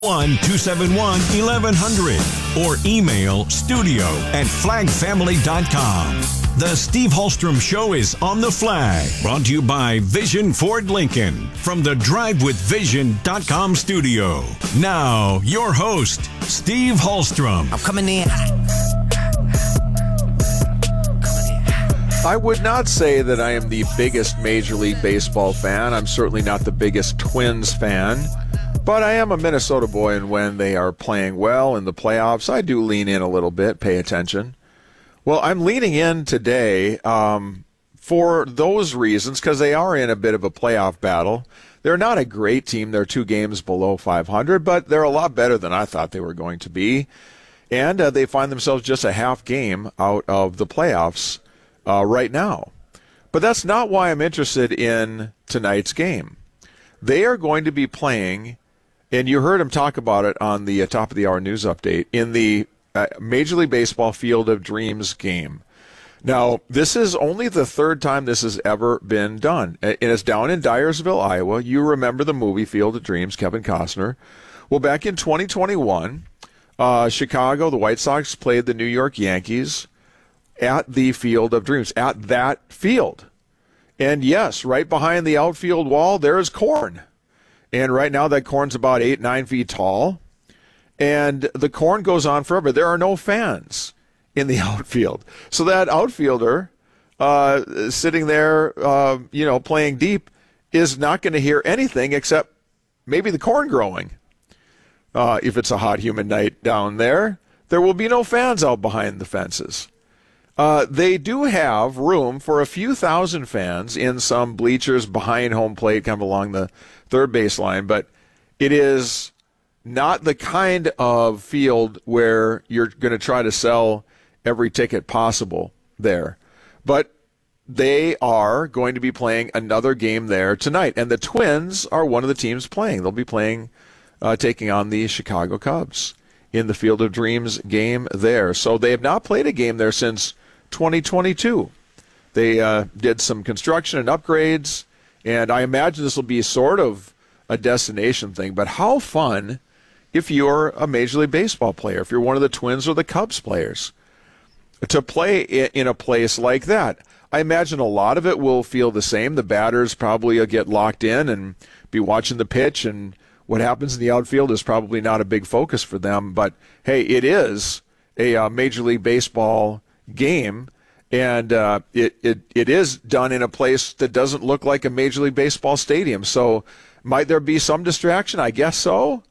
1-271-1100 or email studio@flagfamily.com. The Steve Hallstrom Show is on the flag, brought to you by Vision Ford Lincoln from the drivewithvision.com studio. Now, your host, Steve Hallstrom. I'm coming in. I would not say that I am the biggest Major League Baseball fan. I'm certainly not the biggest Twins fan. But I am a Minnesota boy, and when they are playing well in the playoffs, I do lean in a little bit, pay attention. Well, I'm leaning in today for those reasons, because they are in a bit of a playoff battle. They're not a great team. They're 2 games below 500, but they're a lot better than I thought they were going to be. And they find themselves just a half game out of the playoffs right now. But that's not why I'm interested in tonight's game. They are going to be playing, and you heard him talk about it on the top of the hour news update, in the Major League Baseball Field of Dreams game. Now, this is only the 3rd time this has ever been done. And it's down in Dyersville, Iowa. You remember the movie Field of Dreams, Kevin Costner. Well, back in 2021, Chicago, the White Sox played the New York Yankees at the Field of Dreams, at that field. And yes, right behind the outfield wall, there is corn. And right now that corn's about 8-9 feet tall. And the corn goes on forever. There are no fans in the outfield. So that outfielder sitting there, playing deep is not going to hear anything except maybe the corn growing. If it's a hot, humid night down there, there will be no fans out behind the fences. They do have room for a few thousand fans in some bleachers behind home plate, kind of along the third baseline, but it is not the kind of field where you're going to try to sell every ticket possible there. But they are going to be playing another game there tonight, and the Twins are one of the teams playing. They'll be playing, taking on the Chicago Cubs in the Field of Dreams game there. So they have not played a game there since 2022. They did some construction and upgrades, and I imagine this will be sort of a destination thing. But how fun if you're a Major League Baseball player, if you're one of the Twins or the Cubs players, to play in a place like that. I imagine a lot of it will feel the same. The batters probably will get locked in and be watching the pitch, and what happens in the outfield is probably not a big focus for them. But, hey, it is a Major League Baseball game, and it is done in a place that doesn't look like a Major League Baseball stadium. So might there be some distraction? I guess so.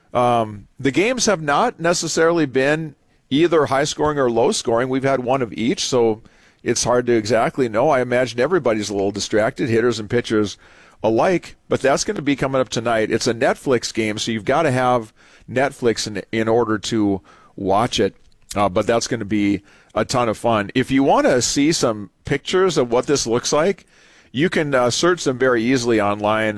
The games have not necessarily been either high-scoring or low-scoring. We've had one of each, so it's hard to exactly know. I imagine everybody's a little distracted, hitters and pitchers alike, but that's going to be coming up tonight. It's a Netflix game, so you've got to have Netflix in order to watch it, but that's going to be a ton of fun. If you want to see some pictures of what this looks like, you can search them very easily online.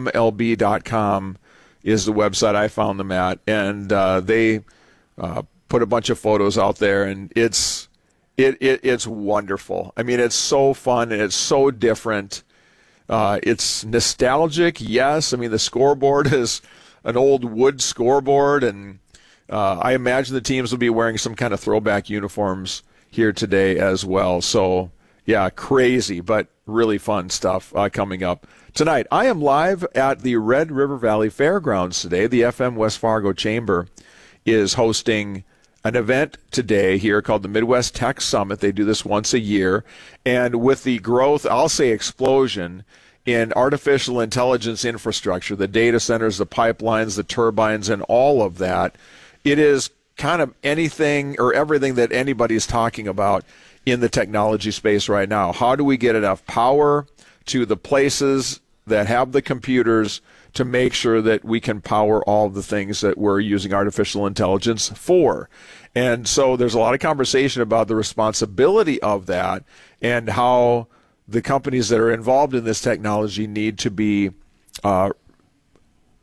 MLB.com is the website I found them at, and they put a bunch of photos out there, and it's wonderful. I mean, it's so fun, and it's so different. It's nostalgic, yes. I mean, the scoreboard is an old wood scoreboard, and I imagine the teams will be wearing some kind of throwback uniforms here today as well. So, yeah, crazy, but really fun stuff coming up tonight. I am live at the Red River Valley Fairgrounds today. The FM West Fargo Chamber is hosting an event today here called the Midwest Tech Summit. They do this once a year. And with the growth, I'll say explosion, in artificial intelligence infrastructure, the data centers, the pipelines, the turbines, and all of that, it is kind of anything or everything that anybody's talking about in the technology space right now. How do we get enough power to the places that have the computers to make sure that we can power all of the things that we're using artificial intelligence for? And so there's a lot of conversation about the responsibility of that and how the companies that are involved in this technology need to be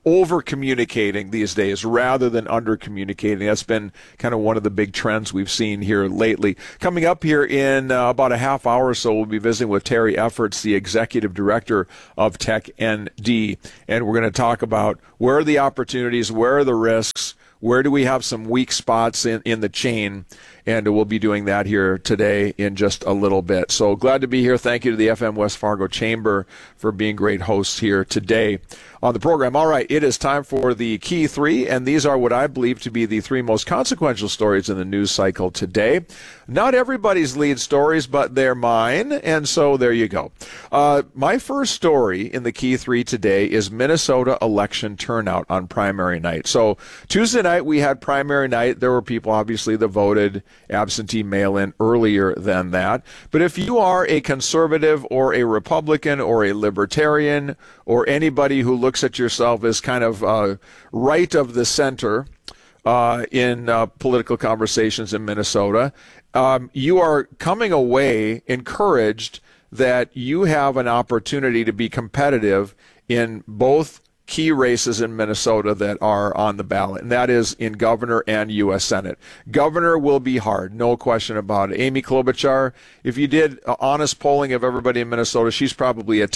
over communicating these days rather than under communicating. That's been kind of one of the big trends we've seen here lately. Coming up here in about a half hour or so, we'll be visiting with Terry Efforts, the executive director of TechND, and we're going to talk about where are the opportunities, where are the risks, where do we have some weak spots in the chain, and we'll be doing that here today in just a little bit. So glad to be here. Thank you to the FM West Fargo Chamber for being great hosts here today on the program. All right, it is time for the Key Three, and these are what I believe to be the three most consequential stories in the news cycle today. Not everybody's lead stories, but they're mine, and so there you go. My first story in the Key Three today is Minnesota election turnout on primary night. So Tuesday night we had primary night. There were people, obviously, that voted absentee mail-in earlier than that. But if you are a conservative or a Republican or a libertarian or anybody who looks at yourself as kind of right of the center in political conversations in Minnesota, you are coming away encouraged that you have an opportunity to be competitive in both key races in Minnesota that are on the ballot, and that is in governor and U.S. Senate. Governor will be hard, no question about it. Amy Klobuchar, if you did honest polling of everybody in Minnesota, she's probably a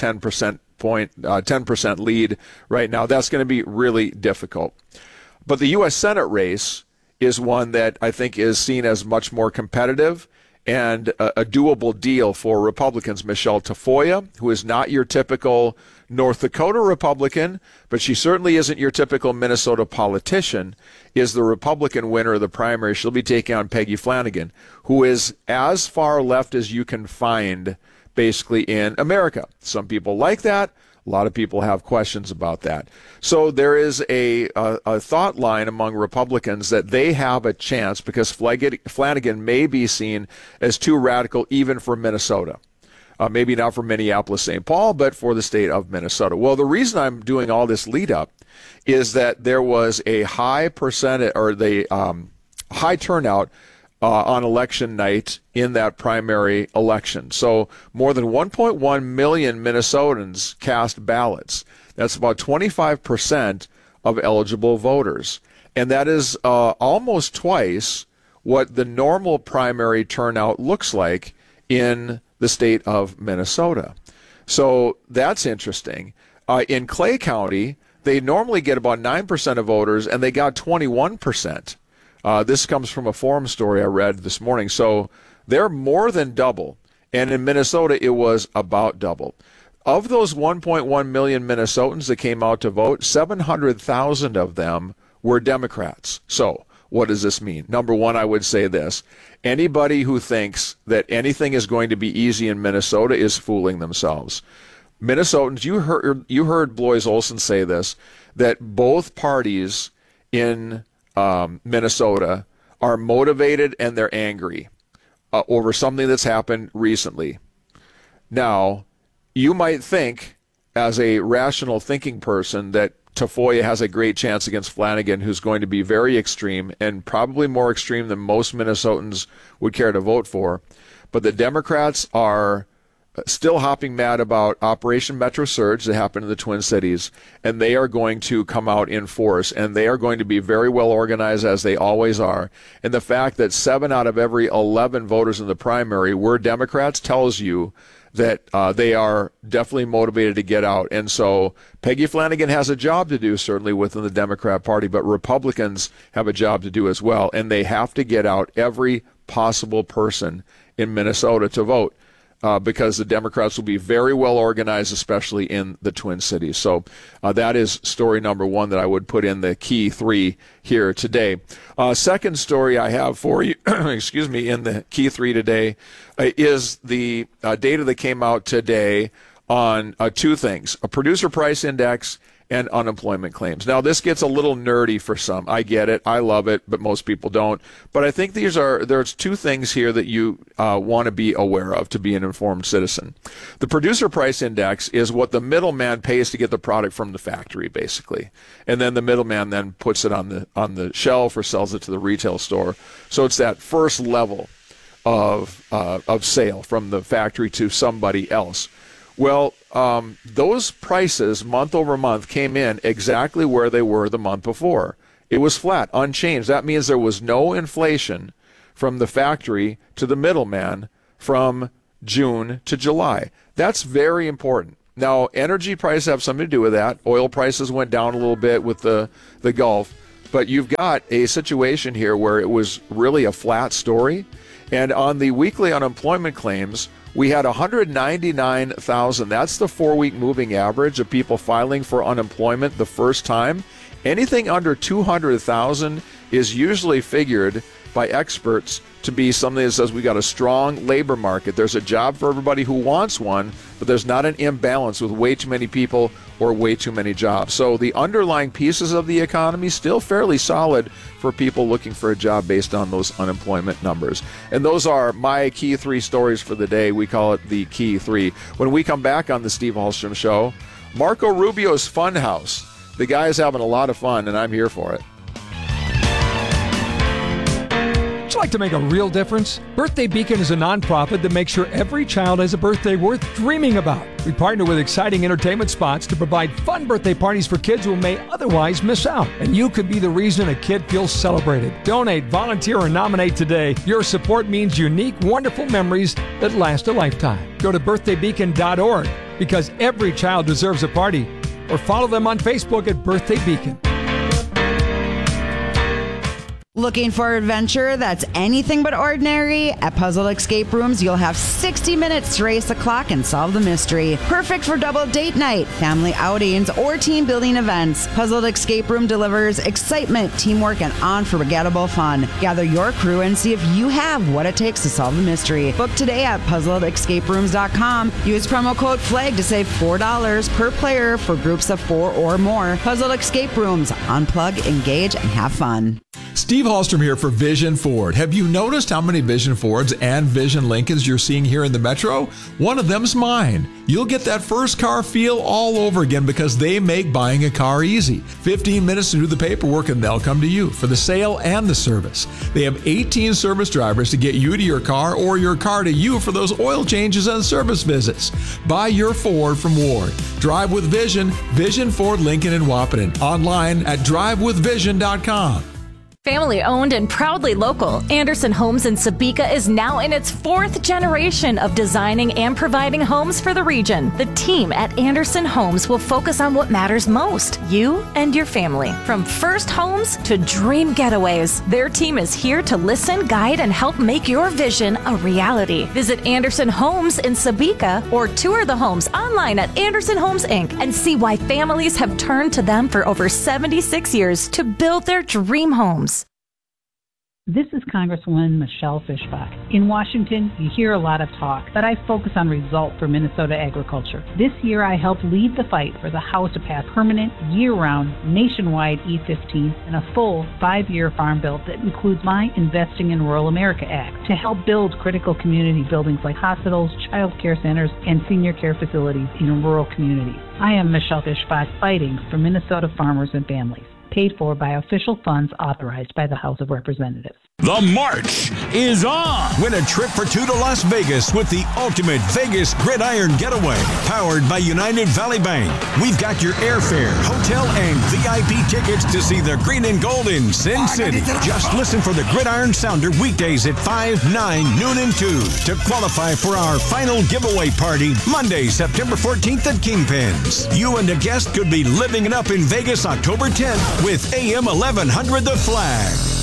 10% lead right now. That's going to be really difficult. But the U.S. Senate race is one that I think is seen as much more competitive and a doable deal for Republicans. Michelle Tafoya, who is not your typical North Dakota Republican, but she certainly isn't your typical Minnesota politician, is the Republican winner of the primary. She'll be taking on Peggy Flanagan, who is as far left as you can find basically in America. Some people like that. A lot of people have questions about that. So there is a thought line among Republicans that they have a chance because Flanagan may be seen as too radical even for Minnesota. Maybe not for Minneapolis-St. Paul, but for the state of Minnesota. Well, the reason I'm doing all this lead up is that there was a high percentage or the high turnout on election night in that primary election. So more than 1.1 million Minnesotans cast ballots. That's about 25% of eligible voters. And that is almost twice what the normal primary turnout looks like in the state of Minnesota. So that's interesting. In Clay County, they normally get about 9% of voters, and they got 21%. This comes from a forum story I read this morning. So they're more than double. And in Minnesota, it was about double. Of those 1.1 million Minnesotans that came out to vote, 700,000 of them were Democrats. So what does this mean? Number one, I would say this. Anybody who thinks that anything is going to be easy in Minnesota is fooling themselves. Minnesotans, you heard Blois Olson say this, that both parties in Minnesota are motivated and they're angry over something that's happened recently. Now, you might think, as a rational thinking person, that Tafoya has a great chance against Flanagan, who's going to be very extreme and probably more extreme than most Minnesotans would care to vote for. But the Democrats are still hopping mad about Operation Metro Surge that happened in the Twin Cities, and they are going to come out in force, and they are going to be very well organized, as they always are. And the fact that 7 out of every 11 voters in the primary were Democrats tells you that they are definitely motivated to get out. And so Peggy Flanagan has a job to do, certainly within the Democrat Party, but Republicans have a job to do as well, and they have to get out every possible person in Minnesota to vote. Because the Democrats will be very well organized, especially in the Twin Cities. So that is story number one that I would put in the key three here today. Second story I have for you, excuse me, in the key three today is the data that came out today on two things: a producer price index and unemployment claims. Now, this gets a little nerdy for some. I get it. I love it, but most people don't. But I think there's two things here that you want to be aware of to be an informed citizen. The producer price index is what the middleman pays to get the product from the factory, basically. And then the middleman then puts it on the shelf or sells it to the retail store. So it's that first level of sale from the factory to somebody else. Well, those prices month over month came in exactly where they were the month before. It was flat, unchanged. That means there was no inflation from the factory to the middleman from June to July. That's very important. Now, energy prices have something to do with that. Oil prices went down a little bit with the Gulf. But you've got a situation here where it was really a flat story. And on the weekly unemployment claims, we had 199,000. That's the 4-week moving average of people filing for unemployment the first time. Anything under 200,000 is usually figured by experts to be something that says we got a strong labor market. There's a job for everybody who wants one, but there's not an imbalance with way too many people or way too many jobs. So the underlying pieces of the economy still fairly solid for people looking for a job based on those unemployment numbers. And those are my key 3 stories for the day. We call it the key 3. When we come back on the Steve Hallstrom Show, Marco Rubio's Funhouse. The guy is having a lot of fun, and I'm here for it. Would you like to make a real difference? Birthday Beacon is a nonprofit that makes sure every child has a birthday worth dreaming about. We partner with exciting entertainment spots to provide fun birthday parties for kids who may otherwise miss out. And you could be the reason a kid feels celebrated. Donate, volunteer, or nominate today. Your support means unique, wonderful memories that last a lifetime. Go to birthdaybeacon.org because every child deserves a party. Or follow them on Facebook at Birthday Beacon. Looking for adventure that's anything but ordinary? At Puzzle Escape Rooms, you'll have 60 minutes to race the clock and solve the mystery. Perfect for double date night, family outings, or team building events. Puzzle Escape Room delivers excitement, teamwork, and unforgettable fun. Gather your crew and see if you have what it takes to solve the mystery. Book today at puzzledescaperooms.com. Use promo code FLAG to save $4 per player for groups of 4 or more. Puzzle Escape Rooms. Unplug, engage, and have fun. Steve Hallstrom here for Vision Ford. Have you noticed how many Vision Fords and Vision Lincolns you're seeing here in the Metro? One of them's mine. You'll get that first car feel all over again because they make buying a car easy. 15 minutes to do the paperwork and they'll come to you for the sale and the service. They have 18 service drivers to get you to your car or your car to you for those oil changes and service visits. Buy your Ford from Ward. Drive with Vision, Vision Ford Lincoln in Wahpeton. Online at drivewithvision.com. Family owned and proudly local, Anderson Homes in Sebeka is now in its 4th generation of designing and providing homes for the region. The team at Anderson Homes will focus on what matters most, you and your family. From first homes to dream getaways, their team is here to listen, guide, and help make your vision a reality. Visit Anderson Homes in Sebeka or tour the homes online at Anderson Homes Inc. and see why families have turned to them for over 76 years to build their dream homes. This is Congresswoman Michelle Fischbach. In Washington, you hear a lot of talk, but I focus on results for Minnesota agriculture. This year, I helped lead the fight for the House to pass permanent, year-round, nationwide E-15 and a full 5-year farm bill that includes my Investing in Rural America Act to help build critical community buildings like hospitals, child care centers, and senior care facilities in rural communities. I am Michelle Fischbach, fighting for Minnesota farmers and families. Paid for by official funds authorized by the House of Representatives. The march is on. Win a trip for 2 to Las Vegas with the ultimate Vegas Gridiron Getaway, powered by United Valley Bank. We've got your airfare, hotel, and VIP tickets to see the green and gold in Sin City. Just listen for the Gridiron Sounder weekdays at 5, 9, noon, and 2 to qualify for our final giveaway party Monday, September 14th at Kingpins. You and a guest could be living it up in Vegas October 10th with AM 1100 The Flag.